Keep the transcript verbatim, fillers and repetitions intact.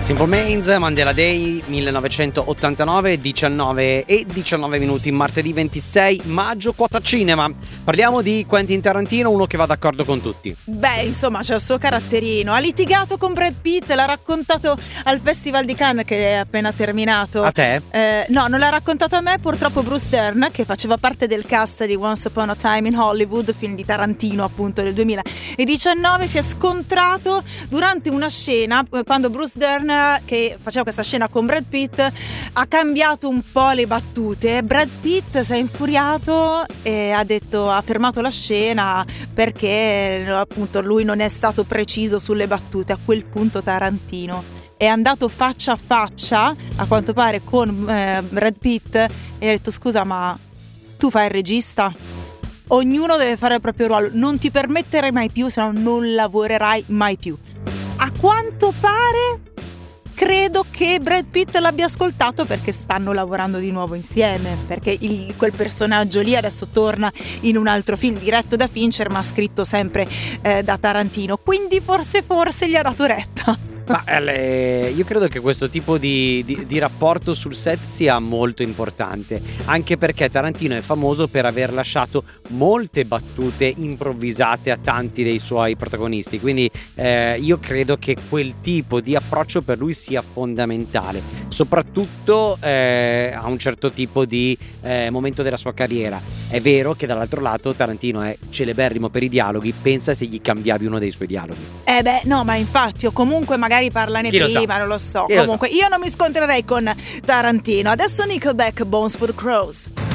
Simple Minds, Mandela Day millenovecentottantanove, diciannove e diciannove minuti, martedì ventisei maggio, quota cinema. Parliamo di Quentin Tarantino, uno che va d'accordo con tutti. Beh, insomma, c'è il suo caratterino. Ha litigato con Brad Pitt, l'ha raccontato al Festival di Cannes che è appena terminato. A te? Eh, no, non l'ha raccontato a me, purtroppo Bruce Dern, che faceva parte del cast di Once Upon a Time in Hollywood, film di Tarantino appunto del duemiladiciannove, si è scontrato durante una scena quando Bruce Dern, che faceva questa scena con Brad Pitt, ha cambiato un po' le battute. Brad Pitt si è infuriato e ha detto, ha fermato la scena perché appunto lui non è stato preciso sulle battute. A quel punto Tarantino è andato faccia a faccia, a quanto pare, con eh, Brad Pitt e ha detto: scusa, ma tu fai il regista? Ognuno deve fare il proprio ruolo, non ti permettere mai più, se no non lavorerai mai più. A quanto pare credo che Brad Pitt l'abbia ascoltato, perché stanno lavorando di nuovo insieme, perché il, quel personaggio lì adesso torna in un altro film diretto da Fincher ma scritto sempre eh, da Tarantino, quindi forse forse gli ha dato retta. Ma eh, io credo che questo tipo di, di, di rapporto sul set sia molto importante, anche perché Tarantino è famoso per aver lasciato molte battute improvvisate a tanti dei suoi protagonisti, quindi eh, io credo che quel tipo di approccio per lui sia fondamentale, soprattutto eh, a un certo tipo di eh, momento della sua carriera. È vero che dall'altro lato Tarantino è celeberrimo per i dialoghi, pensa se gli cambiavi uno dei suoi dialoghi. Eh beh, no, ma infatti, o comunque magari parlane Chi prima, lo non lo so. Chi Comunque lo sa. io non mi scontrerei con Tarantino. Adesso Nickelback, Bones for the Crows.